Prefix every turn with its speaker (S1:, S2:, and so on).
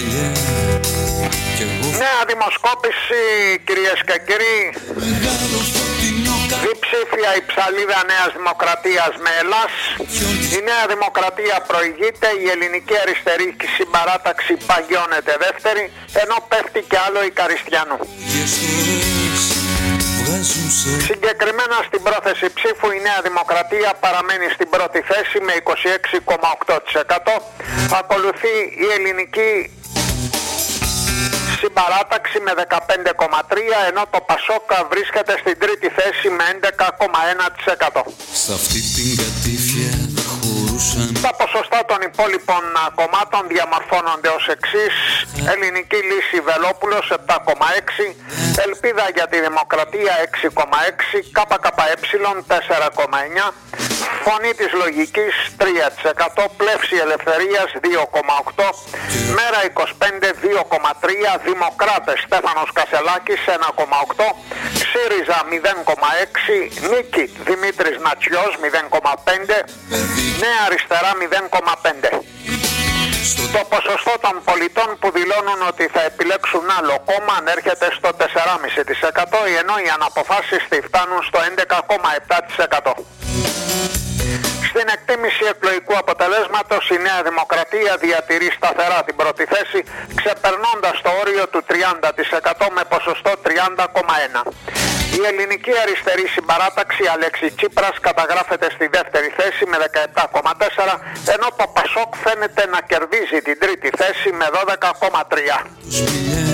S1: Νέα δημοσκόπηση, κυρίες και κύριοι. Διψήφια η ψαλίδα Νέας Δημοκρατίας με Ελλάς. Η Νέα Δημοκρατία προηγείται, η ελληνική αριστερή συμπαράταξη παγιώνεται δεύτερη, ενώ πέφτει κι άλλο η Καριστιανού. Συγκεκριμένα στην πρόθεση ψήφου η Νέα Δημοκρατία παραμένει στην πρώτη θέση με 26,8%. Ακολουθεί η ελληνική συμπαράταξη με 15,3%, ενώ το Πασόκ βρίσκεται στην τρίτη θέση με 11,1%. Τα ποσοστά των υπόλοιπων κομμάτων διαμορφώνονται ως εξής: Ελληνική Λύση Βελόπουλος 7,6%, Ελπίδα για τη Δημοκρατία 6,6%, ΚΚΕ 4,9%, Φωνή της Λογικής 3%, Πλεύση Ελευθερίας 2,8%, Μέρα 25 2,3%, Δημοκράτες Στέφανος Κασελάκης 1,8%, ΣΥΡΙΖΑ 0,6%, Νίκη Δημήτρης Νατσιός 0,5%, Νέα Αριστερά 0,5%. Το ποσοστό των πολιτών που δηλώνουν ότι θα επιλέξουν άλλο κόμμα ανέρχεται στο 4,5%, ενώ οι αναποφάσεις φτάνουν στο 11,7%. Στην εκτίμηση εκλογικού αποτελέσματος η Νέα Δημοκρατία διατηρεί σταθερά την πρώτη θέση, ξεπερνώντας το όριο του 30% με ποσοστό 30,1%. Η ελληνική αριστερή συμπαράταξη Αλέξη Τσίπρας καταγράφεται στη δεύτερη θέση με 17,4%, ενώ το Πασόκ φαίνεται να κερδίζει την τρίτη θέση με 12,3%.